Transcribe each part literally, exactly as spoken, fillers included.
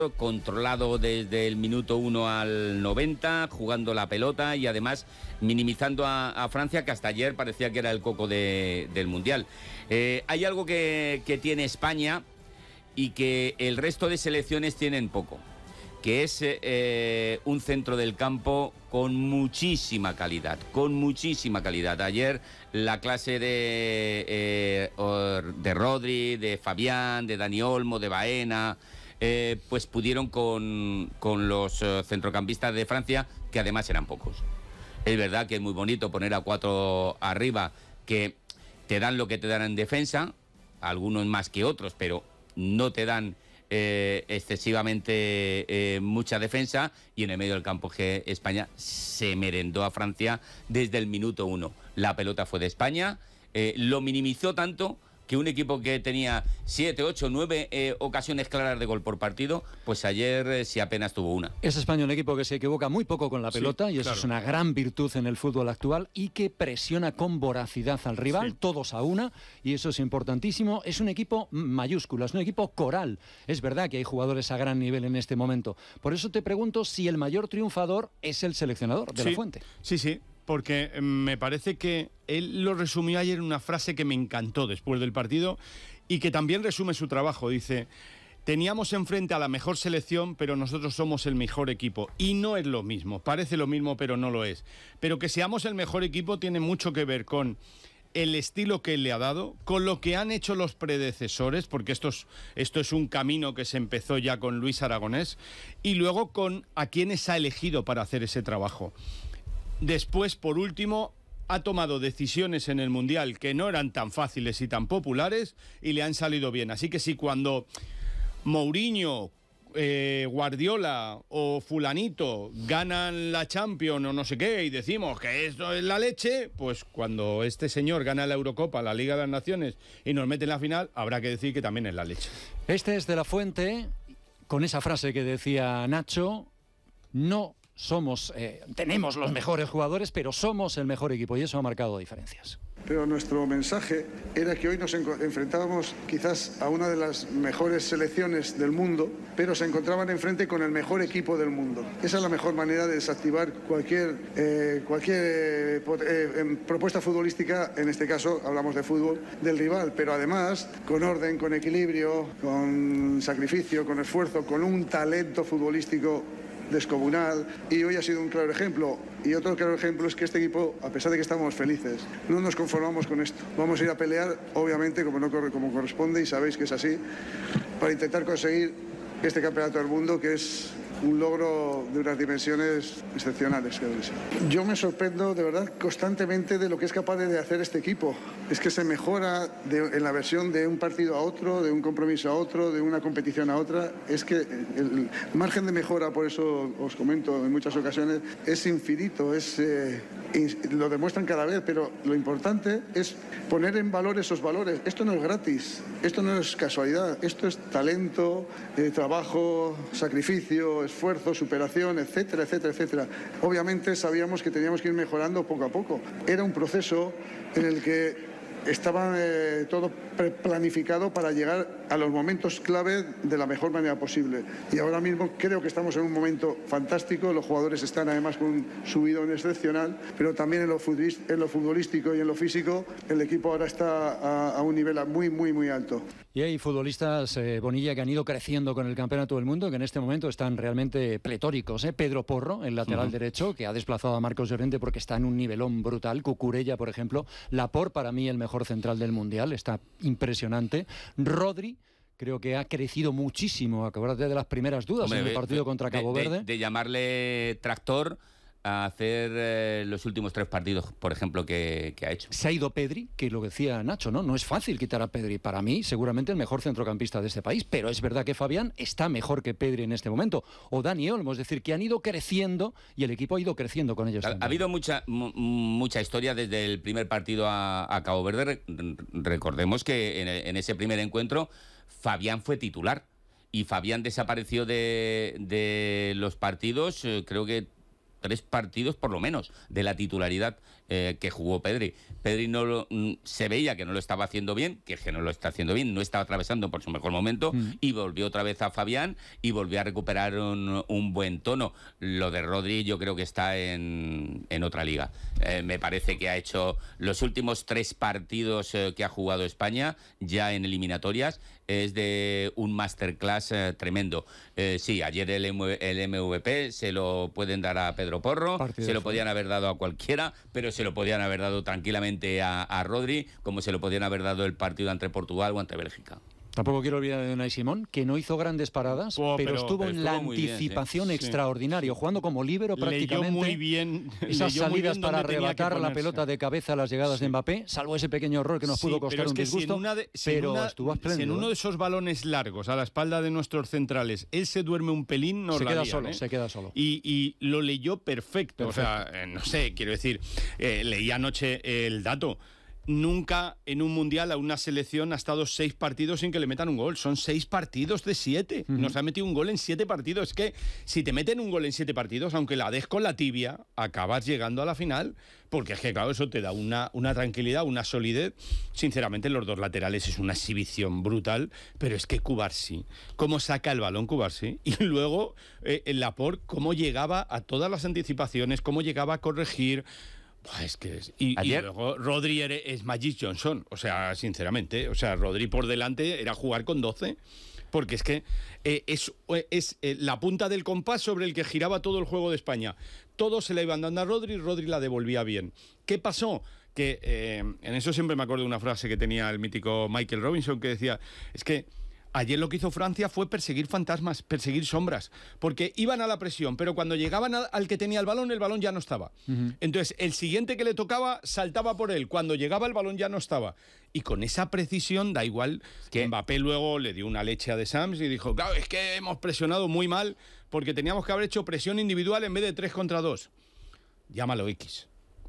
controlado desde el minuto uno al noventa, jugando la pelota y además minimizando a, a Francia, que hasta ayer parecía que era el coco de, del Mundial. Eh, hay algo que, que tiene España y que el resto de selecciones tienen poco, que es eh, un centro del campo con muchísima calidad, con muchísima calidad. Ayer la clase de, eh, de Rodri, de Fabián, de Dani Olmo, de Baena, eh, pues pudieron con, con los eh, centrocampistas de Francia, que además eran pocos. Es verdad que es muy bonito poner a cuatro arriba, que te dan lo que te dan en defensa, algunos más que otros, pero no te dan Eh, excesivamente eh, mucha defensa, y en el medio del campo que España se merendó a Francia desde el minuto uno. La pelota fue de España, eh, lo minimizó tanto que un equipo que tenía siete, ocho, nueve eh, ocasiones claras de gol por partido, pues ayer eh, sí apenas tuvo una. Es España un equipo que se equivoca muy poco con la pelota, sí, y eso claro. Es una gran virtud en el fútbol actual, y que presiona con voracidad al rival, sí. Todos a una, y eso es importantísimo. Es un equipo mayúsculo, es un equipo coral. Es verdad que hay jugadores a gran nivel en este momento. Por eso te pregunto si el mayor triunfador es el seleccionador de sí. La Fuente. Sí, sí. Porque me parece que él lo resumió ayer en una frase que me encantó después del partido y que también resume su trabajo. Dice: teníamos enfrente a la mejor selección, pero nosotros somos el mejor equipo. Y no es lo mismo, parece lo mismo, pero no lo es. Pero que seamos el mejor equipo tiene mucho que ver con el estilo que él le ha dado, con lo que han hecho los predecesores, porque esto es, esto es un camino que se empezó ya con Luis Aragonés, y luego con a quienes ha elegido para hacer ese trabajo. Después, por último, ha tomado decisiones en el Mundial que no eran tan fáciles y tan populares y le han salido bien. Así que si cuando Mourinho, eh, Guardiola o fulanito ganan la Champions o no sé qué y decimos que esto es la leche, pues cuando este señor gana la Eurocopa, la Liga de las Naciones y nos mete en la final, habrá que decir que también es la leche. Este es de La Fuente, con esa frase que decía Nacho: no somos, eh, tenemos los mejores jugadores, pero somos el mejor equipo, y eso ha marcado diferencias. Pero nuestro mensaje era que hoy nos enfrentábamos quizás a una de las mejores selecciones del mundo, pero se encontraban enfrente con el mejor equipo del mundo. Esa es la mejor manera de desactivar cualquier, eh, cualquier eh, eh, propuesta futbolística, en este caso hablamos de fútbol, del rival, pero además con orden, con equilibrio, con sacrificio, con esfuerzo, con un talento futbolístico descomunal, y hoy ha sido un claro ejemplo. Y otro claro ejemplo es que este equipo, a pesar de que estamos felices, no nos conformamos con esto. Vamos a ir a pelear, obviamente, como, no corre, como corresponde, y sabéis que es así, para intentar conseguir este campeonato del mundo, que es un logro de unas dimensiones excepcionales, creo que sí. Yo me sorprendo de verdad constantemente de lo que es capaz de hacer este equipo. Es que se mejora de, en la versión de un partido a otro, de un compromiso a otro, de una competición a otra. Es que el margen de mejora, por eso os comento en muchas ocasiones, es infinito, es, eh, lo demuestran cada vez, pero lo importante es poner en valor esos valores. Esto no es gratis, esto no es casualidad, esto es talento, eh, trabajo, sacrificio, esfuerzo, superación, etcétera, etcétera, etcétera. Obviamente sabíamos que teníamos que ir mejorando poco a poco. Era un proceso en el que estaba eh, todo planificado para llegar a los momentos clave de la mejor manera posible. Y ahora mismo creo que estamos en un momento fantástico. Los jugadores están además con un subidón excepcional, pero también en lo, en lo futbolístico y en lo físico el equipo ahora está a, a un nivel muy, muy, muy alto. Y hay futbolistas, eh, Bonilla, que han ido creciendo con el Campeonato del Mundo, que en este momento están realmente pletóricos. ¿eh? Pedro Porro, el lateral uh-huh. derecho, que ha desplazado a Marcos Llorente porque está en un nivelón brutal. Cucurella, por ejemplo. Laporte, para mí, el mejor central del Mundial. Está impresionante. Rodri, creo que ha crecido muchísimo. Acuérdate de las primeras dudas Hombre, en el partido de, contra Cabo de, Verde. De, de llamarle tractor a hacer eh, los últimos tres partidos, por ejemplo, que, que ha hecho. Se ha ido Pedri, que lo decía Nacho, ¿no? No es fácil quitar a Pedri. Para mí, seguramente el mejor centrocampista de este país, pero es verdad que Fabián está mejor que Pedri en este momento. O Dani Olmo, es decir, que han ido creciendo y el equipo ha ido creciendo con ellos. Ha, ha habido mucha m- mucha historia desde el primer partido a, a Cabo Verde. Re- recordemos que en, en ese primer encuentro Fabián fue titular y Fabián desapareció de, de los partidos, eh, creo que tres partidos por lo menos de la titularidad eh, que jugó Pedri. Pedri no lo, mm, se veía que no lo estaba haciendo bien, que es que no lo está haciendo bien, no estaba atravesando por su mejor momento, mm. y volvió otra vez a Fabián y volvió a recuperar un, un buen tono. Lo de Rodri yo creo que está en, en otra liga. Eh, me parece que ha hecho los últimos tres partidos eh, que ha jugado España, ya en eliminatorias, es de un masterclass eh, tremendo. Eh, sí, ayer el, M V P se lo pueden dar a Pedro Porro, Partido se lo podían haber dado a cualquiera, pero se lo podían haber dado tranquilamente a, a Rodri, como se lo podían haber dado el partido entre Portugal o ante Bélgica. Tampoco quiero olvidar de Unai Simón, que no hizo grandes paradas, oh, pero, pero estuvo pero en la anticipación bien, sí. extraordinaria, sí. jugando como líbero prácticamente. Leyó muy bien. Esas salidas para arrebatar la pelota de cabeza a las llegadas sí. de Mbappé, salvo ese pequeño error que nos sí, pudo costar un disgusto, si de, si pero una, estuvo espléndido. Si en uno de esos balones largos a la espalda de nuestros centrales, él se duerme un pelín, no se la queda lían, solo, ¿eh? se queda solo. Y, y lo leyó perfecto, perfecto. O sea, eh, no sé, quiero decir, eh, leí anoche el dato. Nunca en un mundial a una selección ha estado seis partidos sin que le metan un gol. Son seis partidos de siete. Uh-huh. Nos ha metido un gol en siete partidos. Es que si te meten un gol en siete partidos, aunque la des con la tibia, acabas llegando a la final. Porque es que, claro, eso te da una, una tranquilidad, una solidez. Sinceramente, los dos laterales es una exhibición brutal. Pero es que Cubarsí, cómo saca el balón Cubarsí. Y luego eh, el Laporte, cómo llegaba a todas las anticipaciones, cómo llegaba a corregir. Es que es, y, y luego Rodri es Magic Johnson, o sea, sinceramente, o sea, Rodri por delante era jugar con doce, porque es que eh, es, es eh, la punta del compás sobre el que giraba todo el juego de España. Todos se la iban dando a Rodri, Rodri la devolvía bien. ¿Qué pasó? Que eh, en eso siempre me acuerdo de una frase que tenía el mítico Michael Robinson, que decía, es que ayer lo que hizo Francia fue perseguir fantasmas, perseguir sombras, porque iban a la presión, pero cuando llegaban a, al que tenía el balón, el balón ya no estaba. Uh-huh. Entonces, el siguiente que le tocaba saltaba por él, cuando llegaba el balón ya no estaba. Y con esa precisión, da igual, que Mbappé luego le dio una leche a De Sams y dijo, claro, es que hemos presionado muy mal porque teníamos que haber hecho presión individual en vez de tres contra dos. Llámalo X.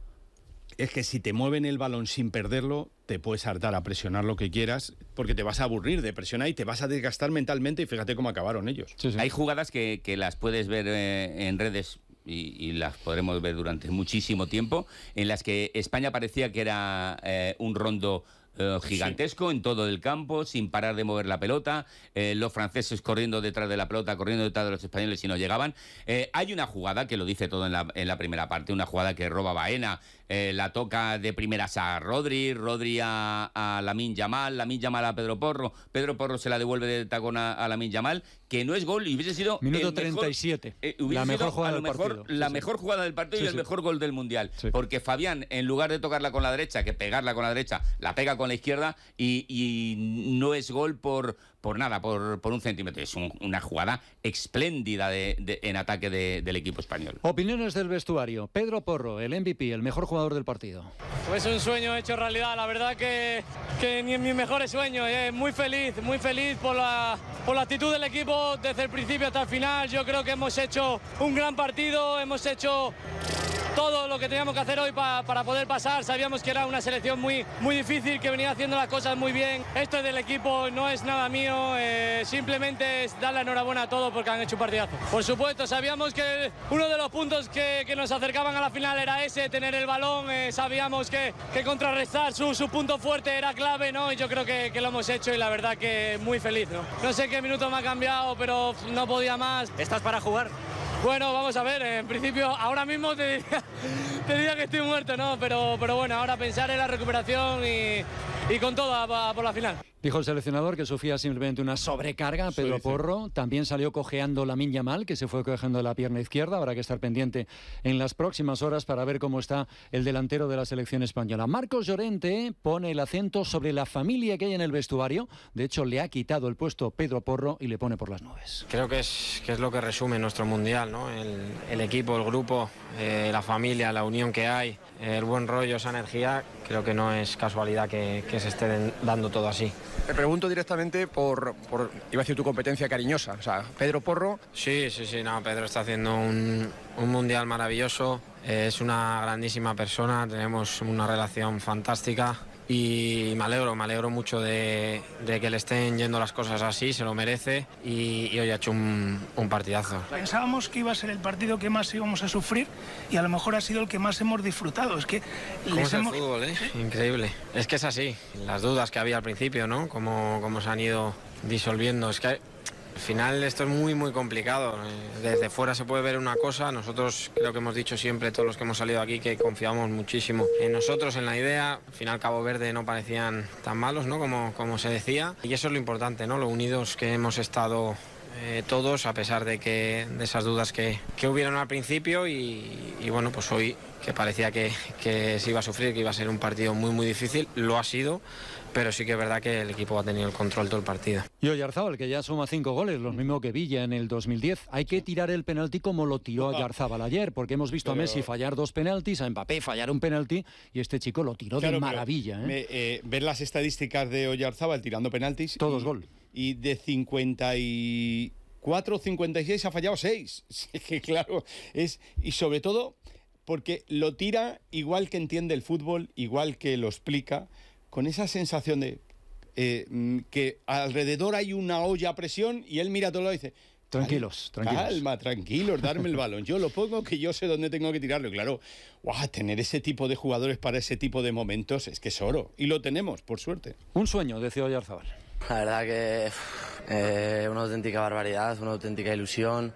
Es que si te mueven el balón sin perderlo, te puedes hartar a presionar lo que quieras, porque te vas a aburrir de presionar y te vas a desgastar mentalmente, y fíjate cómo acabaron ellos. Sí, sí. Hay jugadas que, que las puedes ver eh, en redes y, y las podremos ver durante muchísimo tiempo, en las que España parecía que era eh, un rondo Uh, gigantesco sí. en todo el campo, sin parar de mover la pelota, eh, los franceses corriendo detrás de la pelota, corriendo detrás de los españoles y no llegaban. Eh, hay una jugada que lo dice todo en la, en la primera parte, una jugada que roba Baena, eh, la toca de primeras a Rodri, Rodri a, a Lamine Yamal, Lamine Yamal a Pedro Porro, Pedro Porro se la devuelve de tacón a, a Lamine Yamal, que no es gol y hubiese sido minuto el treinta y siete, mejor, eh, hubiese la mejor sido jugada del mejor, partido. La sí, mejor sí. jugada del partido sí, y el sí. mejor gol del Mundial, sí. porque Fabián, en lugar de tocarla con la derecha, que pegarla con la derecha, la pega con la izquierda y, y no es gol por, por nada, por, por un centímetro. Es un, una jugada espléndida de, de, en ataque de, del equipo español. Opiniones del vestuario. Pedro Porro, el M V P, el mejor jugador del partido. Pues un sueño hecho realidad. La verdad que, que ni en mis mejores sueños. Eh. Muy feliz, muy feliz por la, por la actitud del equipo desde el principio hasta el final. Yo creo que hemos hecho un gran partido, hemos hecho todo lo que teníamos que hacer hoy pa, para poder pasar. Sabíamos que era una selección muy, muy difícil, que venía haciendo las cosas muy bien. Esto es del equipo, no es nada mío, eh, simplemente es dar la enhorabuena a todos porque han hecho un partidazo. Por supuesto, sabíamos que uno de los puntos que, que nos acercaban a la final era ese, tener el balón. Eh, sabíamos que, que contrarrestar su, su punto fuerte era clave, ¿no? Y yo creo que, que lo hemos hecho y la verdad que muy feliz, ¿no? No sé qué minuto me ha cambiado, pero no podía más. ¿Estás para jugar? Bueno, vamos a ver, en principio ahora mismo te diría, te diría que estoy muerto, ¿no? Pero, pero bueno, ahora pensar en la recuperación y, y con todo a, a por la final. Dijo el seleccionador que sufría simplemente una sobrecarga. Pedro Porro también salió cojeando Lamine Yamal, que se fue cojeando la pierna izquierda. Habrá que estar pendiente en las próximas horas para ver cómo está el delantero de la selección española. Marcos Llorente pone el acento sobre la familia que hay en el vestuario. De hecho, le ha quitado el puesto Pedro Porro y le pone por las nubes. Creo que es, que es lo que resume nuestro mundial, ¿no? El, el equipo, el grupo, eh, la familia, la unión que hay, el buen rollo, esa energía. Creo que no es casualidad que, que se esté dando todo así. Te pregunto directamente por, por, iba a decir tu competencia cariñosa, o sea, Pedro Porro. Sí, sí, sí, no, Pedro está haciendo un, un mundial maravilloso, eh, es una grandísima persona, tenemos una relación fantástica y me alegro, me alegro mucho de, de que le estén yendo las cosas así, se lo merece y, y hoy ha hecho un, un partidazo. Pensábamos que iba a ser el partido que más íbamos a sufrir y a lo mejor ha sido el que más hemos disfrutado. Es que ¿Cómo les es el hemos... fútbol, eh? Increíble. Es que es así, las dudas que había al principio, ¿no? Cómo, cómo se han ido disolviendo. Es que al final esto es muy muy complicado. Desde fuera se puede ver una cosa, nosotros creo que hemos dicho siempre, todos los que hemos salido aquí, que confiamos muchísimo en nosotros, en la idea. Al final Cabo Verde no parecían tan malos, ¿no? Como, como se decía. Y eso es lo importante, ¿no? Lo unidos que hemos estado eh, todos, a pesar de, que, de esas dudas que, que hubieron al principio. Y, y bueno, pues hoy, que parecía que, que se iba a sufrir, que iba a ser un partido muy muy difícil, lo ha sido. Pero sí que es verdad que el equipo ha tenido el control todo el partido. Y Oyarzábal, que ya suma cinco goles, los mismos que Villa en el dos mil diez. Hay que tirar el penalti como lo tiró Oyarzábal ayer, porque hemos visto pero... a Messi fallar dos penaltis, a Mbappé fallar un penalti, y este chico lo tiró claro, de maravilla. ¿eh? Me, eh, ver las estadísticas de Oyarzábal tirando penaltis... Todos y, gol. Y de cincuenta y cuatro, cincuenta y seis ha fallado seis. Que claro, es... Y sobre todo porque lo tira igual que entiende el fútbol, igual que lo explica, con esa sensación de eh, que alrededor hay una olla a presión y él mira a todo lado y dice... Tranquilos, tranquilos. Calma, tranquilos, darme el balón. Yo lo pongo que yo sé dónde tengo que tirarlo. Y claro, wow, tener ese tipo de jugadores para ese tipo de momentos es que es oro. Y lo tenemos, por suerte. Un sueño, decía Oyarzábal. La verdad que eh, una auténtica barbaridad, una auténtica ilusión.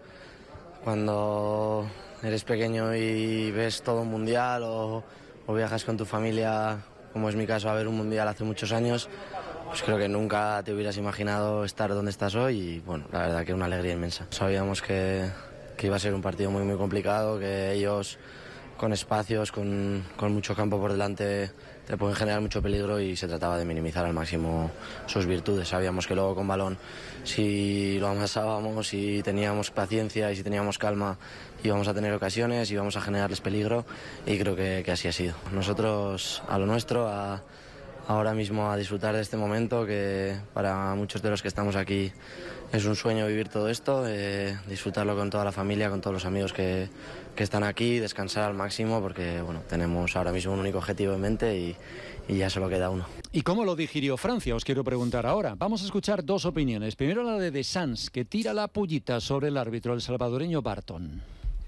Cuando eres pequeño y ves todo un mundial o, o viajas con tu familia, como es mi caso, a ver un mundial hace muchos años, pues creo que nunca te hubieras imaginado estar donde estás hoy y bueno, la verdad que una alegría inmensa. Sabíamos que, que iba a ser un partido muy muy complicado, que ellos con espacios, con, con mucho campo por delante te pueden generar mucho peligro y se trataba de minimizar al máximo sus virtudes. Sabíamos que luego con balón, si lo amasábamos, si teníamos paciencia y si teníamos calma, íbamos a tener ocasiones, íbamos a generarles peligro y creo que, que así ha sido. Nosotros a lo nuestro, a, ahora mismo a disfrutar de este momento, que para muchos de los que estamos aquí es un sueño vivir todo esto, eh, disfrutarlo con toda la familia, con todos los amigos que, que están aquí, descansar al máximo porque bueno, tenemos ahora mismo un único objetivo en mente y, y ya solo queda uno. ¿Y cómo lo digirió Francia? Os quiero preguntar ahora. Vamos a escuchar dos opiniones. Primero la de Deschamps, que tira la pullita sobre el árbitro, el salvadoreño Barton.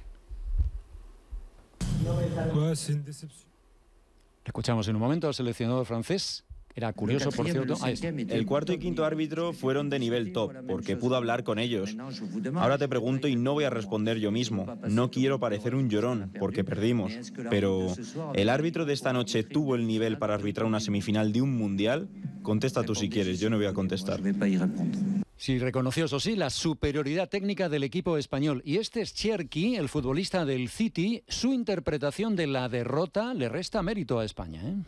Escuchamos en un momento al seleccionador francés. Era curioso, por cierto. Ah, el cuarto y quinto árbitro fueron de nivel top, porque pudo hablar con ellos. Ahora te pregunto y no voy a responder yo mismo. No quiero parecer un llorón, porque perdimos. Pero, ¿el árbitro de esta noche tuvo el nivel para arbitrar una semifinal de un mundial? Contesta tú si quieres, yo no voy a contestar. Sí, reconoció, eso sí, la superioridad técnica del equipo español. Y este es Cherki, el futbolista del City. Su interpretación de la derrota le resta mérito a España, ¿eh?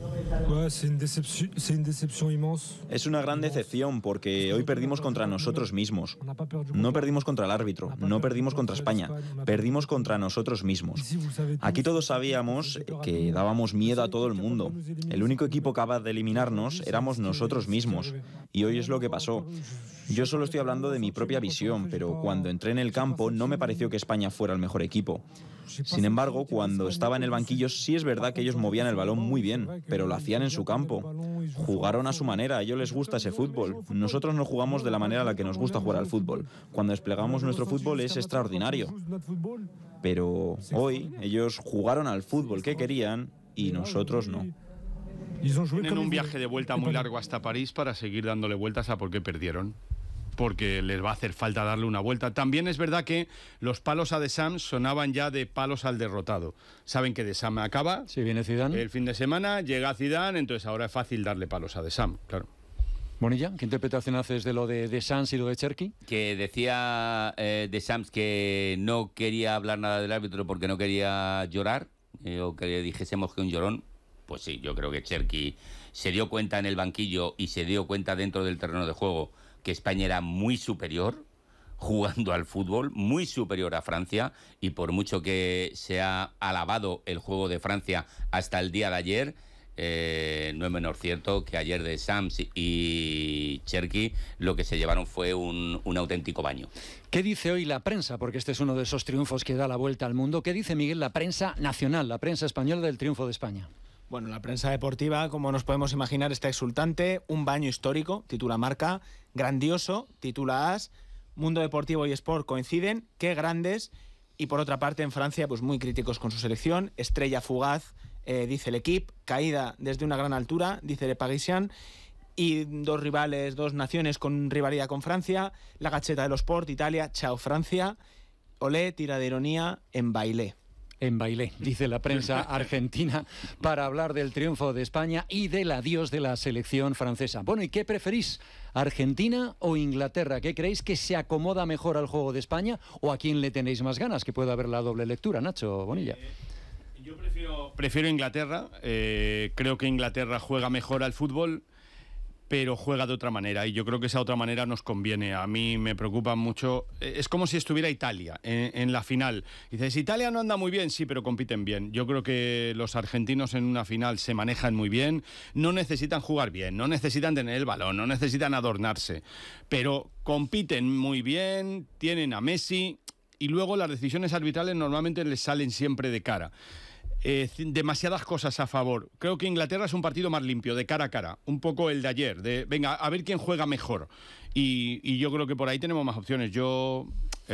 Es una gran decepción porque hoy perdimos contra nosotros mismos. No perdimos contra el árbitro, no perdimos contra España, perdimos contra nosotros mismos. Aquí todos sabíamos que dábamos miedo a todo el mundo. El único equipo capaz de eliminarnos éramos nosotros mismos. Y hoy es lo que pasó. Yo solo estoy hablando de mi propia visión, pero cuando entré en el campo no me pareció que España fuera el mejor equipo. Sin embargo, cuando estaba en el banquillo sí es verdad que ellos movían el balón muy bien, pero lo hacían en su campo. Jugaron a su manera, a ellos les gusta ese fútbol. Nosotros no jugamos de la manera a la que nos gusta jugar al fútbol. Cuando desplegamos nuestro fútbol es extraordinario. Pero hoy ellos jugaron al fútbol que querían y nosotros no. Tienen un viaje de vuelta muy largo hasta París para seguir dándole vueltas a por qué perdieron. Porque les va a hacer falta darle una vuelta. También es verdad que los palos a Deschamps sonaban ya de palos al derrotado. Saben que Deschamps acaba. Sí, viene Zidane. El fin de semana llega Zidane, entonces ahora es fácil darle palos a Deschamps, claro. Bonilla, ¿qué interpretación haces de lo de Deschamps y lo de Cherki? Que decía eh, Deschamps que no quería hablar nada del árbitro porque no quería llorar, eh, o que dijésemos que un llorón. Pues sí, yo creo que Cherki se dio cuenta en el banquillo y se dio cuenta dentro del terreno de juego que España era muy superior jugando al fútbol, muy superior a Francia, y por mucho que se ha alabado el juego de Francia hasta el día de ayer, eh, no es menor cierto que ayer Deschamps y Cherki lo que se llevaron fue un, un auténtico baño. ¿Qué dice hoy la prensa? Porque este es uno de esos triunfos que da la vuelta al mundo. ¿Qué dice, Miguel, la prensa nacional, la prensa española del triunfo de España? Bueno, la prensa deportiva, como nos podemos imaginar, está exultante. Un baño histórico, titula Marca. Grandioso, titula As. Mundo Deportivo y Sport coinciden. Qué grandes. Y por otra parte, en Francia, pues muy críticos con su selección. Estrella fugaz, eh, dice el equipo. Caída desde una gran altura, dice Le Parisien. Y dos rivales, dos naciones con rivalidad con Francia. La Gacheta de los Sport, Italia, chao Francia. Olé, tira de ironía, en bailé. En bailé, dice la prensa argentina, para hablar del triunfo de España y del adiós de la selección francesa. Bueno, ¿y qué preferís? ¿Argentina o Inglaterra? ¿Qué creéis que se acomoda mejor al juego de España o a quién le tenéis más ganas? Que pueda haber la doble lectura, Nacho Bonilla. Eh, yo prefiero, prefiero Inglaterra. Eh, creo que Inglaterra juega mejor al fútbol, pero juega de otra manera, y yo creo que esa otra manera nos conviene. A mí me preocupa mucho. Es como si estuviera Italia en, en la final. Dices, Italia no anda muy bien, sí, pero compiten bien. Yo creo que los argentinos en una final se manejan muy bien, no necesitan jugar bien, no necesitan tener el balón, no necesitan adornarse, pero compiten muy bien, tienen a Messi, y luego las decisiones arbitrales normalmente les salen siempre de cara. Eh, demasiadas cosas a favor. Creo que Inglaterra es un partido más limpio, de cara a cara, un poco el de ayer, de venga, a ver quién juega mejor, y, y yo creo que por ahí tenemos más opciones. Yo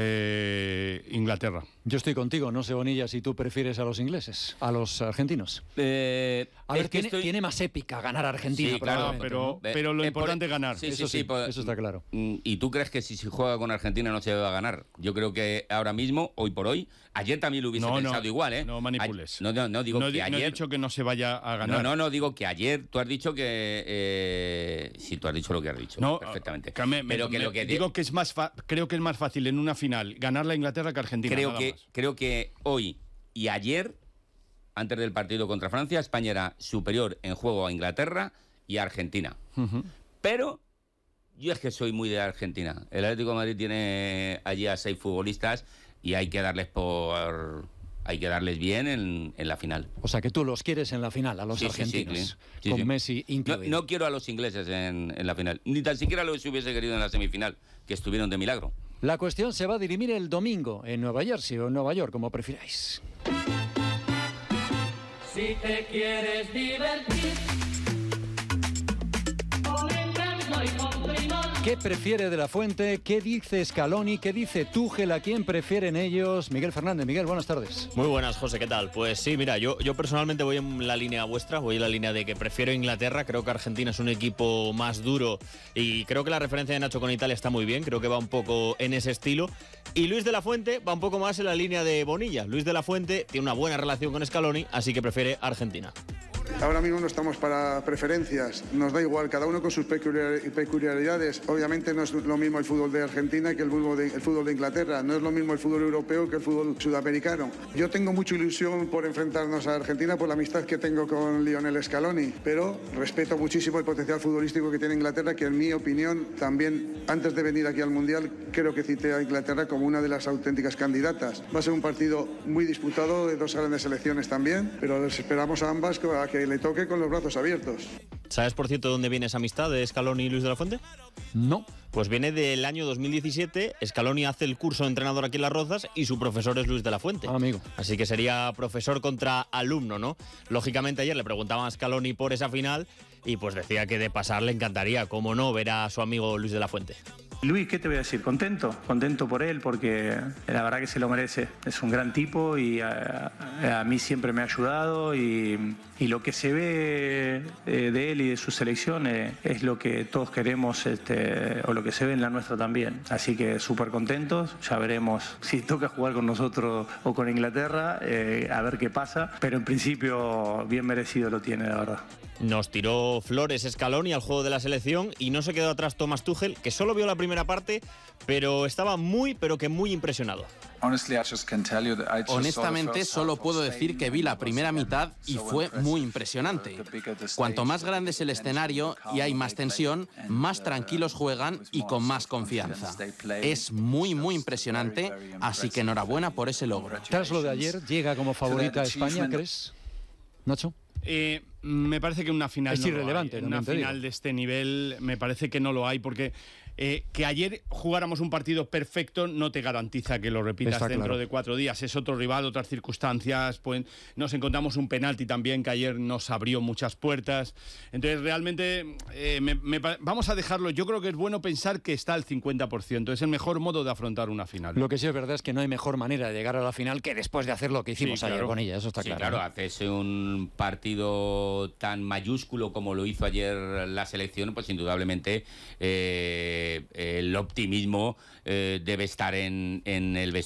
eh, Inglaterra. Yo estoy contigo, no sé, Bonilla, si tú prefieres a los ingleses, a los argentinos. Eh, a ver, es que tiene, estoy... tiene más épica ganar a Argentina. Sí, claro, pero, ¿no? pero lo eh, importante por... es ganar. Sí, sí, eso sí, sí, por... eso está claro. ¿Y tú crees que si se juega con Argentina no se va a ganar? Yo creo que ahora mismo, hoy por hoy, ayer también lo hubiese no, pensado no, igual, ¿eh? No manipules. No, no, no digo no, que ayer... No he dicho que no se vaya a ganar. No, no, no, digo que ayer tú has dicho que... Eh... Sí, tú has dicho lo que has dicho, no, perfectamente. Que me, pero me, que lo que digo que es más fa... creo que es más fácil en una final ganar la Inglaterra que Argentina. Creo nada que, más. creo que hoy y ayer, antes del partido contra Francia, España era superior en juego a Inglaterra y a Argentina. Uh-huh. Pero yo es que soy muy de Argentina. El Atlético de Madrid tiene allí a seis futbolistas y hay que darles por... hay que darles bien en, en la final. O sea, que tú los quieres en la final, a los sí, argentinos, sí, sí, sí, con sí. Messi incluido. No, no quiero a los ingleses en, en la final, ni tan siquiera los hubiese querido en la semifinal, que estuvieron de milagro. La cuestión se va a dirimir el domingo en Nueva Jersey o en Nueva York, como prefiráis. Si te quieres divertir, con encanto y con primor. ¿Qué prefiere De La Fuente? ¿Qué dice Scaloni? ¿Qué dice Tuchel? ¿A quién prefieren ellos? Miguel Fernández. Miguel, buenas tardes. Muy buenas, José, ¿qué tal? Pues sí, mira, yo, yo personalmente voy en la línea vuestra, voy en la línea de que prefiero Inglaterra. Creo que Argentina es un equipo más duro y creo que la referencia de Nacho con Italia está muy bien, creo que va un poco en ese estilo. Y Luis de la Fuente va un poco más en la línea de Bonilla. Luis de la Fuente tiene una buena relación con Scaloni, así que prefiere Argentina. Ahora mismo no estamos para preferencias, nos da igual, cada uno con sus peculiaridades. Obviamente no es lo mismo el fútbol de Argentina que el fútbol de, el fútbol de Inglaterra, no es lo mismo el fútbol europeo que el fútbol sudamericano. Yo tengo mucha ilusión por enfrentarnos a Argentina por la amistad que tengo con Lionel Scaloni, pero respeto muchísimo el potencial futbolístico que tiene Inglaterra, que en mi opinión también, antes de venir aquí al Mundial, creo que cité a Inglaterra como una de las auténticas candidatas. Va a ser un partido muy disputado de dos grandes selecciones también, pero les esperamos a ambas a que le toque con los brazos abiertos. ¿Sabes, por cierto, dónde viene esa amistad de Scaloni y Luis de la Fuente? No. Pues viene del año dos mil diecisiete, Scaloni hace el curso de entrenador aquí en Las Rozas y su profesor es Luis de la Fuente. Ah, amigo. Así que sería profesor contra alumno, ¿no? Lógicamente ayer le preguntaban a Scaloni por esa final y pues decía que de pasar le encantaría, como no, ver a su amigo Luis de la Fuente. Luis, ¿qué te voy a decir? Contento, contento por él porque la verdad que se lo merece. Es un gran tipo y a, a mí siempre me ha ayudado y, y lo que se ve de él y de su selección es lo que todos queremos, este, o lo que se ve en la nuestra también. Así que súper contentos, ya veremos si toca jugar con nosotros o con Inglaterra, eh, a ver qué pasa, pero en principio bien merecido lo tiene, la verdad. Nos tiró flores Scaloni al juego de la selección y no se quedó atrás Thomas Tuchel, que solo vio la primera parte, pero estaba muy, pero que muy impresionado. Honestamente, solo puedo decir que vi la primera mitad y fue muy impresionante. Cuanto más grande es el escenario y hay más tensión, más tranquilos juegan y con más confianza. Es muy, muy impresionante, así que enhorabuena por ese logro. Tras lo de ayer, ¿llega como favorita a España, crees? ¿Nacho? Eh, me parece que una final es no irrelevante, lo hay. no Una te final digo. de este nivel me parece que no lo hay porque eh, que ayer jugáramos un partido perfecto no te garantiza que lo repitas Está dentro claro. de cuatro días. Es otro rival, otras circunstancias. Pues nos encontramos un penalti también que ayer nos abrió muchas puertas. Entonces, realmente, eh, me, me, vamos a dejarlo. Yo creo que es bueno pensar que está al cincuenta por ciento. Es el mejor modo de afrontar una final. Lo que sí es verdad es que no hay mejor manera de llegar a la final que después de hacer lo que hicimos Sí, ayer, claro. Bonilla, eso está Sí, claro. claro, ¿no? haces un partido tan mayúsculo como lo hizo ayer la selección, pues indudablemente eh, el optimismo eh, debe estar en, en el vestuario.